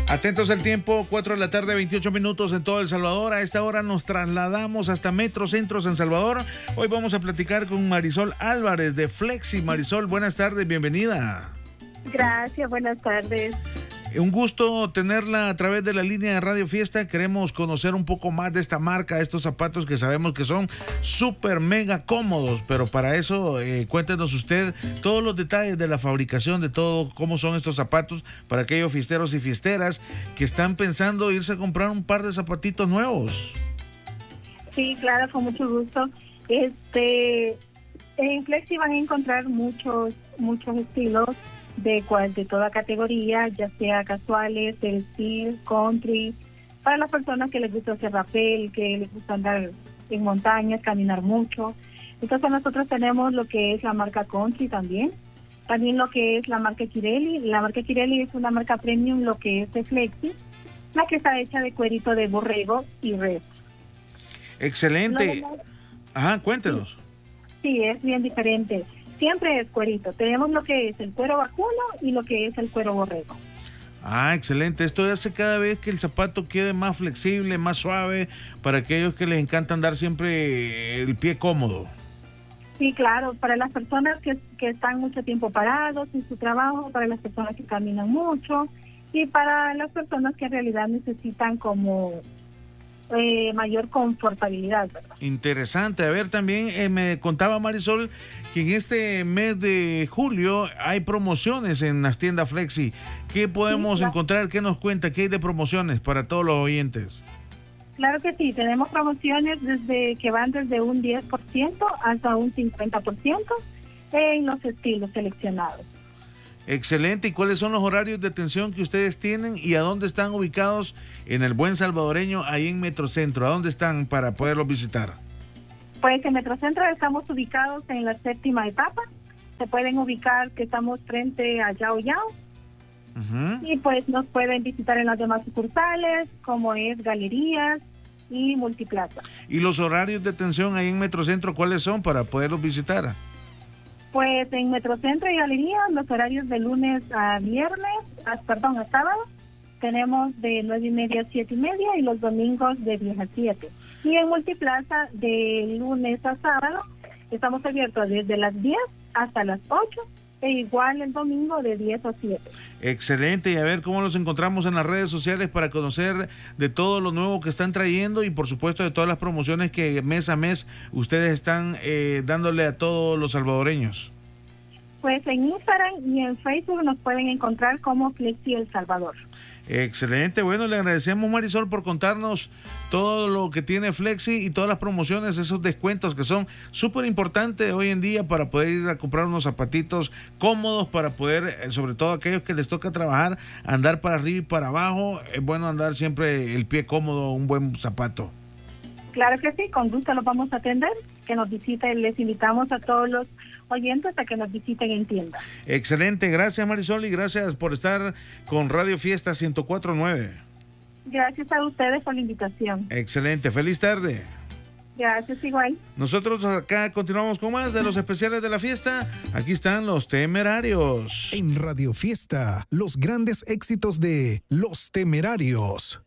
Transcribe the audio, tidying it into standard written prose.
Atentos al tiempo, 4 de la tarde, 28 minutos en todo El Salvador. A esta hora nos trasladamos hasta Metrocentro San Salvador. Hoy vamos a platicar con Marisol Álvarez de Flexi. Marisol, buenas tardes, bienvenida. Gracias, buenas tardes. Un gusto tenerla a través de la línea de Radio Fiesta. Queremos conocer un poco más de esta marca, estos zapatos que sabemos que son súper mega cómodos, pero para eso cuéntenos usted todos los detalles de la fabricación, de todo, cómo son estos zapatos para aquellos fiesteros y fiesteras que están pensando irse a comprar un par de zapatitos nuevos. Sí, claro, con mucho gusto. En Flexi van a encontrar muchos estilos de toda categoría, ya sea casuales, de vestir, country, para las personas que les gusta hacer rappel, que les gusta andar en montañas, caminar mucho. Entonces nosotros tenemos lo que es la marca country también lo que es la marca Kirelli. La marca Kirelli es una marca premium, lo que es de Flexi, la que está hecha de cuerito de borrego y res. Excelente. Ajá, cuéntenos. Sí, es bien diferente. Siempre es cuerito. Tenemos lo que es el cuero vacuno y lo que es el cuero borrego. Ah, excelente. Esto hace cada vez que el zapato quede más flexible, más suave, para aquellos que les encanta andar siempre el pie cómodo. Sí, claro. Para las personas que están mucho tiempo parados en su trabajo, para las personas que caminan mucho y para las personas que en realidad necesitan como mayor confortabilidad, ¿verdad? Interesante. A ver, también me contaba Marisol que en este mes de julio hay promociones en las tiendas Flexi. ¿Qué podemos encontrar? ¿Qué nos cuenta? ¿Qué hay de promociones para todos los oyentes? Claro que sí, tenemos promociones que van desde un 10% hasta un 50% en los estilos seleccionados. Excelente. ¿Y cuáles son los horarios de atención que ustedes tienen y a dónde están ubicados en el Buen Salvadoreño, ahí en Metrocentro? ¿A dónde están para poderlos visitar? Pues en Metrocentro estamos ubicados en la 7ª etapa. Se pueden ubicar que estamos frente a Yao Yao. Y pues nos pueden visitar en las demás sucursales, como es Galerías y Multiplaza. ¿Y los horarios de atención ahí en Metrocentro cuáles son para poderlos visitar? Pues en Metrocentro y Galerías, los horarios de lunes a sábado, tenemos de 9:30 a 7:30 y los domingos de 10 a 7. Y en Multiplaza, de lunes a sábado, estamos abiertos desde las 10 hasta las 8, e igual el domingo de 10 a 7. Excelente. Y a ver cómo los encontramos en las redes sociales para conocer de todo lo nuevo que están trayendo y por supuesto de todas las promociones que mes a mes ustedes están dándole a todos los salvadoreños. Pues en Instagram y en Facebook nos pueden encontrar como Flexi El Salvador. Excelente. Bueno, le agradecemos, Marisol, por contarnos todo lo que tiene Flexi y todas las promociones, esos descuentos que son súper importantes hoy en día para poder ir a comprar unos zapatitos cómodos, para poder, sobre todo aquellos que les toca trabajar, andar para arriba y para abajo. Es bueno andar siempre el pie cómodo, un buen zapato. Claro que sí, con gusto los vamos a atender, que nos visiten, les invitamos a todos los oyentes a que nos visiten en tienda. Excelente, gracias Marisol y gracias por estar con Radio Fiesta 104.9. Gracias a ustedes por la invitación. Excelente, feliz tarde. Gracias, igual. Nosotros acá continuamos con más de los especiales de la fiesta. Aquí están los Temerarios. En Radio Fiesta, los grandes éxitos de Los Temerarios.